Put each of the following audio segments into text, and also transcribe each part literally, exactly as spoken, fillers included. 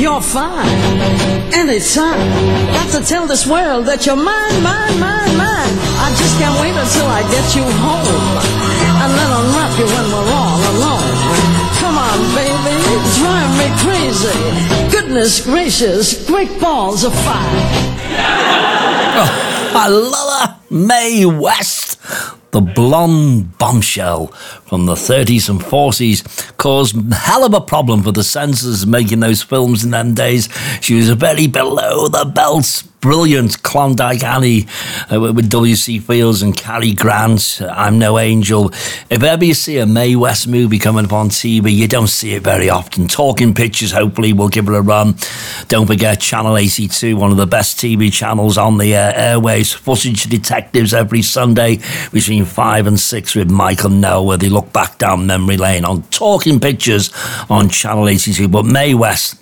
you're fine. Anytime. Got to tell this world that you're mine, mine, mine, mine. I just can't wait until I get you home. And then unwrap you when we're all alone. Come on, baby, drive me crazy. Goodness gracious, great balls of fire. Oh, I love her. Mae West, the blonde bombshell from the thirties and forties, caused a hell of a problem for the censors making those films in them days. She was a very below the belt, brilliant Klondike Annie uh, with W C Fields and Cary Grant. I'm No Angel. If ever you see a Mae West movie coming up on T V, you don't see it very often. Talking Pictures, hopefully, will give her a run. Don't forget Channel eighty-two, one of the best T V channels on the uh, airways. Footage Detectives every Sunday between five and six with Michael Noel, where they look back down memory lane on Talking Pictures on Channel eighty-two. But Mae West,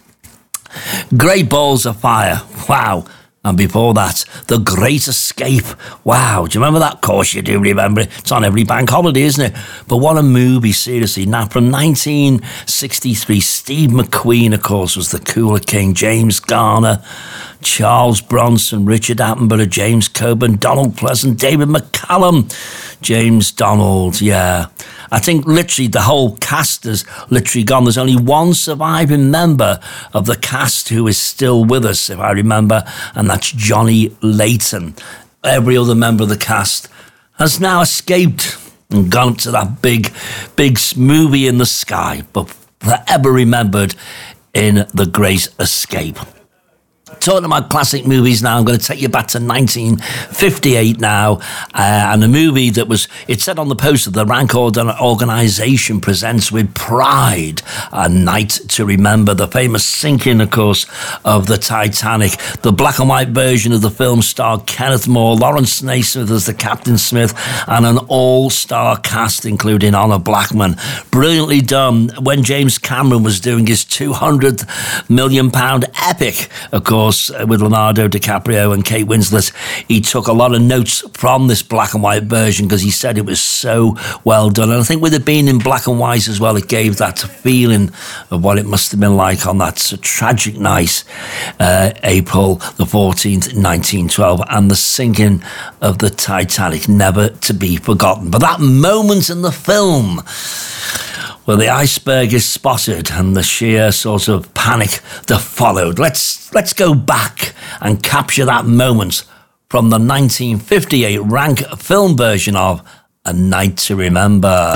Great Balls of Fire. Wow. And before that, The Great Escape. Wow, do you remember that? Of course you do remember it. It's on every bank holiday, isn't it? But what a movie, seriously. Now, from nineteen sixty-three, Steve McQueen, of course, was the cooler king. James Garner, Charles Bronson, Richard Attenborough, James Coburn, Donald Pleasant, David McCallum, James Donald, yeah. I think literally the whole cast is literally gone. There's only one surviving member of the cast who is still with us, if I remember, and that's Johnny Layton. Every other member of the cast has now escaped and gone to that big, big movie in the sky, but forever remembered in The Great Escape. Talking about classic movies now, I'm going to take you back to nineteen fifty-eight now, uh, and a movie that was, it said on the poster, the Rank Organisation presents with pride A Night to Remember, the famous sinking, of course, of the Titanic. The black and white version of the film starred Kenneth Moore, Lawrence Naismith as the Captain Smith, and an all-star cast, including Honor Blackman. Brilliantly done. When James Cameron was doing his two hundred million pound epic, of course, with Leonardo DiCaprio and Kate Winslet, he took a lot of notes from this black and white version because he said it was so well done. And I think with it being in black and white as well, it gave that feeling of what it must have been like on that tragic night, uh, April the fourteenth, nineteen twelve, and the sinking of the Titanic, never to be forgotten. But that moment in the film where the iceberg is spotted and the sheer sort of panic that followed. Let's let's go back and capture that moment from the nineteen fifty-eight Rank film version of A Night to Remember.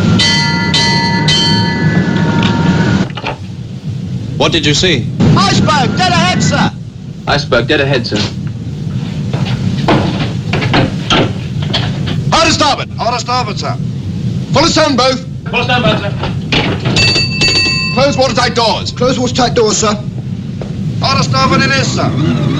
What did you see? Iceberg, dead ahead, sir. Iceberg, dead ahead, sir. Hard to starboard. Hard to starboard, sir. Full astern, both. Full astern, both, sir. Close watertight doors. Close watertight doors, sir. Hard to starboard it is, sir.